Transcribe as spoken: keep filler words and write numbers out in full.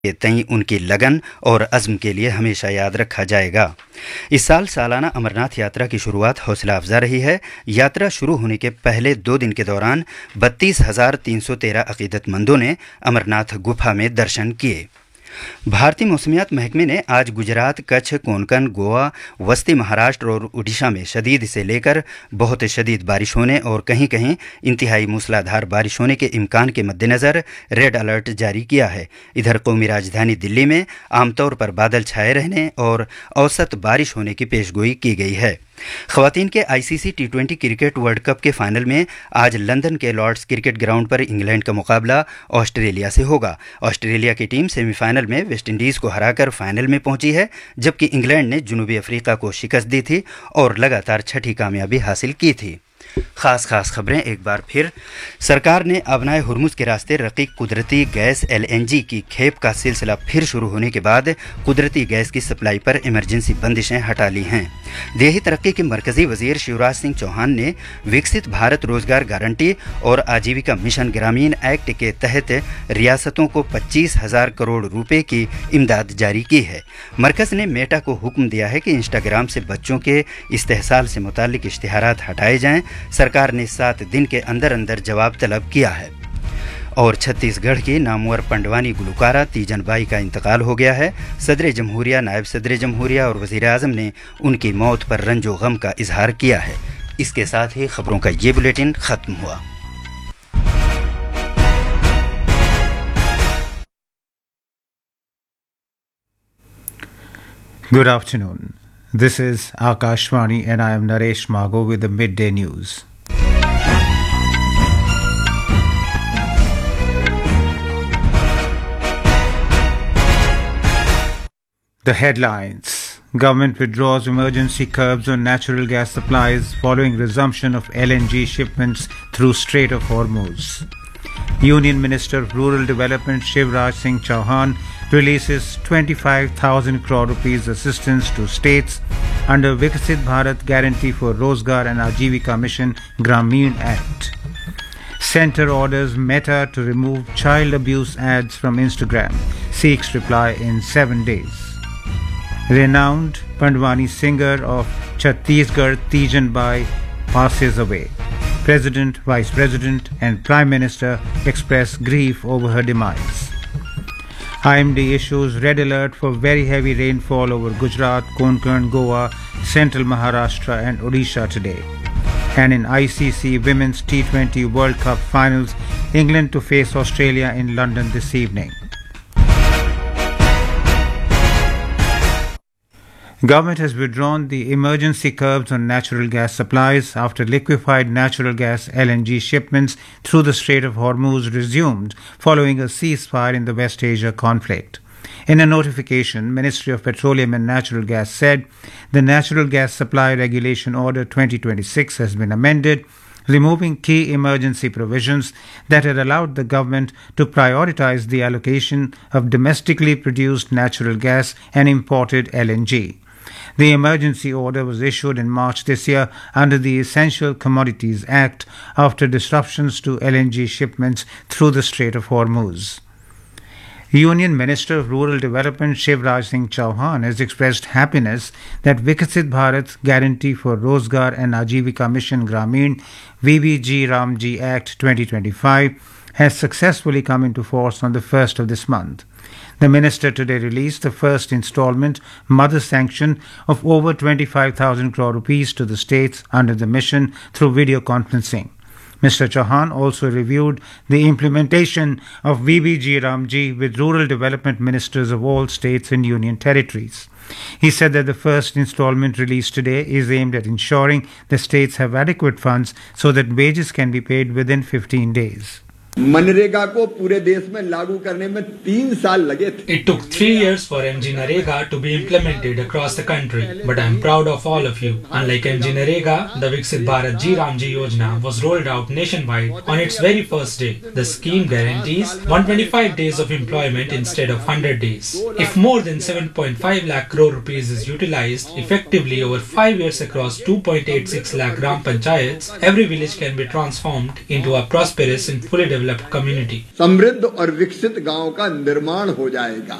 के तई उनकी लगन और अज़्म के लिए हमेशा याद रखा जाएगा। इस साल सालाना अमरनाथ यात्रा की शुरुआत हौसला अफजा रही है। यात्रा शुरू होने के पहले दो दिन के दौरान बत्तीस हजार तीन सौ तेरह अकीदतमंदों ने अमरनाथ गुफा में दर्शन किए। भारतीय मौसमियात महकमे ने आज गुजरात, कच्छ, कोंकण, गोवा, वस्ती महाराष्ट्र और उड़ीसा में शदीद से लेकर बहुत शदीद बारिश होने और कहीं कहीं इंतहाई मूसलाधार बारिश होने के इम्कान के मद्देनज़र रेड अलर्ट जारी किया है। इधर कौमी राजधानी दिल्ली में आमतौर पर बादल छाए रहने और औसत बारिश होने की पेशगोई की गई है। ख़वातीन के ICC T twenty cricket world cup के फाइनल में आज लंदन के लॉर्ड्स क्रिकेट ग्राउंड पर इंग्लैंड का मुकाबला ऑस्ट्रेलिया से होगा। ऑस्ट्रेलिया की टीम सेमीफाइनल में वेस्टइंडीज़ को हराकर फाइनल में पहुंची है, जबकि इंग्लैंड ने जनूबी अफ्रीका को शिकस्त दी थी और लगातार छठी कामयाबी हासिल की थी। खास खास खबरें एक बार फिर। सरकार ने अबनाए हुर्मुज़ के रास्ते रक़ीक कुदरती गैस एलएनजी की खेप का सिलसिला फिर शुरू होने के बाद कुदरती गैस की सप्लाई पर इमरजेंसी बंदिशें हटा ली हैं। देही तरक्की के मरकज़ी वज़ीर शिवराज सिंह चौहान ने विकसित भारत रोजगार गारंटी और आजीविका मिशन ग्रामीण एक्ट के तहत रियासतों को पच्चीस हजार करोड़ रुपए की इमदाद जारी की है। मरकज़ ने मेटा को हुक्म दिया है कि इंस्टाग्राम से बच्चों के इस्तेहसाल से मुताल्लिक इश्तिहारात हटाए जाएं। सरकार ने सात दिन के अंदर अंदर जवाब तलब किया है। और छत्तीसगढ़ की नामवर पंडवानी गुलकारा तीजन बाई का इंतकाल हो गया है। सदर जमहूरिया, नायब सदर जमहूरिया और वज़ीर आज़म ने उनकी मौत पर रंजो गम का इजहार किया है। इसके साथ ही खबरों का ये बुलेटिन ख़त्म हुआ। Good afternoon. This is Akashvani and I am Naresh Mago with the midday news. The headlines. Government withdraws emergency curbs on natural gas supplies following resumption of L N G shipments through Strait of Hormuz. Union Minister of Rural Development Shivraj Singh Chauhan releases twenty-five thousand crore rupees assistance to states under Viksit Bharat Guarantee for Rozgar and Ajivika Mission Grameen Act. Centre orders Meta to remove child abuse ads from Instagram, seeks reply in seven days. Renowned Pandwani singer of Chhattisgarh Tijan Bai passes away. President, Vice President and Prime Minister express grief over her demise. I M D issues red alert for very heavy rainfall over Gujarat, Konkan, Goa, Central Maharashtra and Odisha today. And in I C C Women's T twenty World Cup Finals, England to face Australia in London this evening. Government has withdrawn the emergency curbs on natural gas supplies after liquefied natural gas L N G shipments through the Strait of Hormuz resumed following a ceasefire in the West Asia conflict. In a notification, Ministry of Petroleum and Natural Gas said the Natural Gas Supply Regulation Order twenty twenty-six has been amended, removing key emergency provisions that had allowed the government to prioritize the allocation of domestically produced natural gas and imported L N G. The emergency order was issued in March this year under the Essential Commodities Act after disruptions to L N G shipments through the Strait of Hormuz. Union Minister of Rural Development Shivraj Singh Chauhan has expressed happiness that Viksit Bharat Guarantee for Rozgar and Ajivika Mission Grameen V B G Ramji Act twenty twenty-five has successfully come into force on the first of this month. The minister today released the first installment mother sanction of over twenty-five thousand crore rupees to the states under the mission through video conferencing. Mister Chauhan also reviewed the implementation of V B G Ramji with rural development ministers of all states and union territories. He said that the first installment released today is aimed at ensuring the states have adequate funds so that wages can be paid within fifteen days. MNREGA को पूरे देश में लागू करने में तीन साल लगे थे. It took three years for M G Narega to be implemented across the country, but I am proud of all of you. Unlike M G Narega, the Viksit Bharat Ji Ramji Yojana was rolled out nationwide on its very first day. The scheme guarantees one hundred twenty-five days of employment instead of one hundred days. If more than seven point five lakh crore rupees is utilized effectively over five years across two point eight six lakh Gram Panchayats, every village can be transformed into a prosperous and fully developed developed community. समृद्ध और विकसित गांव का निर्माण हो जाएगा।